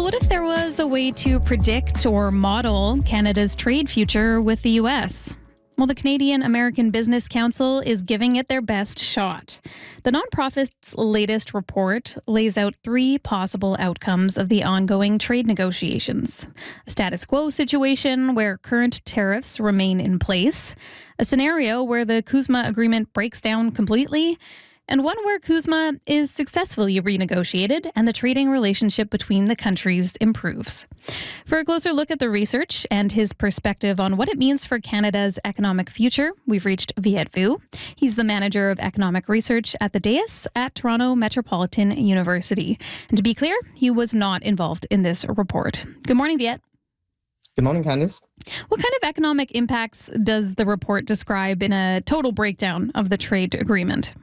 Well, what if there was a way to predict or model Canada's trade future with the US? Well, the Canadian American Business Council is giving it their best shot. The nonprofit's latest report lays out three possible outcomes of the ongoing trade negotiations: a status quo situation where current tariffs remain in place, a scenario where the CUSMA agreement breaks down completely, and one where CUSMA is successfully renegotiated and the trading relationship between the countries improves. For a closer look at the research and his perspective on what it means for Canada's economic future, we've reached Viet Vu. He's the manager of economic research at the DAIS at Toronto Metropolitan University. And to be clear, he was not involved in this report. Good morning, Viet. Good morning, Candice. What kind of economic impacts does the report describe in a total breakdown of the trade agreement?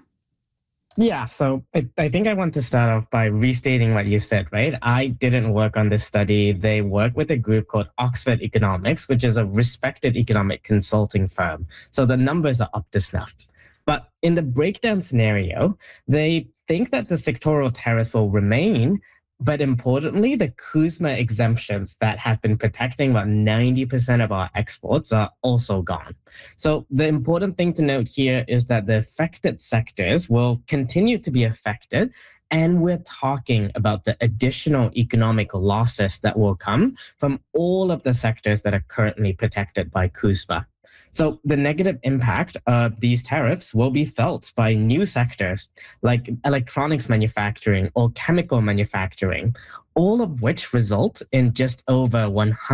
Yeah, so I think I want to start off by restating what you said, right? I didn't work on this study. They work with a group called Oxford Economics, which is a respected economic consulting firm. So the numbers are up to snuff. But in the breakdown scenario, they think that the sectoral tariffs will remain. But importantly, the CUSMA exemptions that have been protecting about 90% of our exports are also gone. So the important thing to note here is that the affected sectors will continue to be affected. And we're talking about the additional economic losses that will come from all of the sectors that are currently protected by CUSMA. So the negative impact of these tariffs will be felt by new sectors like electronics manufacturing or chemical manufacturing, all of which result in just over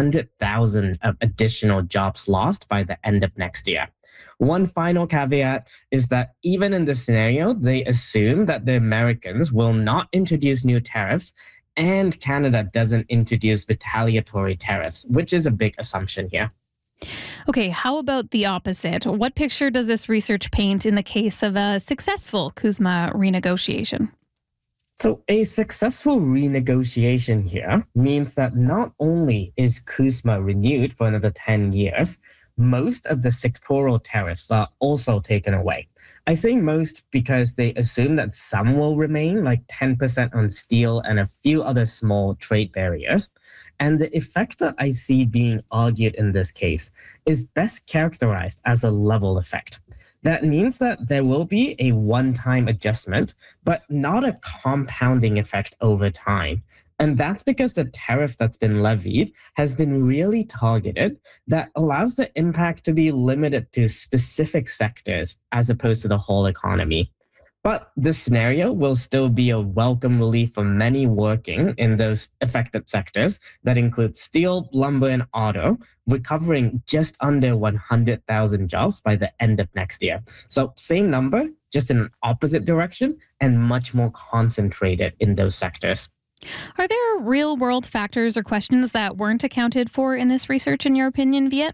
100,000 of additional jobs lost by the end of next year. One final caveat is that even in this scenario, they assume that the Americans will not introduce new tariffs and Canada doesn't introduce retaliatory tariffs, which is a big assumption here. Okay, how about the opposite? What picture does this research paint in the case of a successful CUSMA renegotiation? So a successful renegotiation here means that not only is CUSMA renewed for another 10 years, most of the sectoral tariffs are also taken away. I say most because they assume that some will remain, like 10% on steel and a few other small trade barriers. And the effect that I see being argued in this case is best characterized as a level effect. That means that there will be a one-time adjustment, but not a compounding effect over time. And that's because the tariff that's been levied has been really targeted that allows the impact to be limited to specific sectors as opposed to the whole economy. But this scenario will still be a welcome relief for many working in those affected sectors that include steel, lumber, and auto, recovering just under 100,000 jobs by the end of next year. So same number, just in an opposite direction and much more concentrated in those sectors. Are there real-world factors or questions that weren't accounted for in this research, in your opinion, Viet?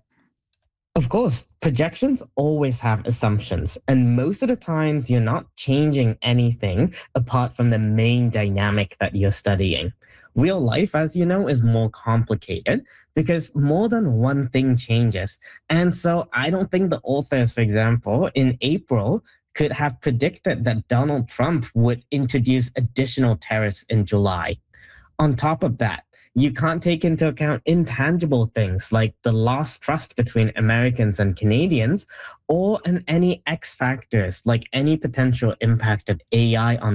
Of course, projections always have assumptions, and most of the times you're not changing anything apart from the main dynamic that you're studying. Real life, as you know, is more complicated because more than one thing changes. And so I don't think the authors, for example, in April could have predicted that Donald Trump would introduce additional tariffs in July. On top of that, you can't take into account intangible things like the lost trust between Americans and Canadians or any X factors like any potential impact of AI on